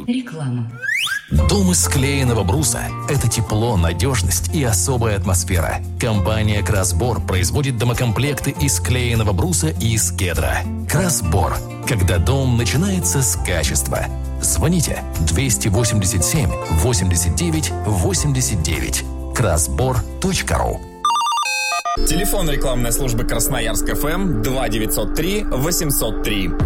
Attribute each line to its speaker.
Speaker 1: Реклама.
Speaker 2: Дом из склеенного бруса – это тепло, надежность и особая атмосфера. Компания «Красбор» производит домокомплекты из склеенного бруса и из кедра. «Красбор» – когда дом начинается с качества. Звоните 287 89 89. Красбор.ру.
Speaker 3: Телефон рекламной службы Красноярск ФМ 2903 803.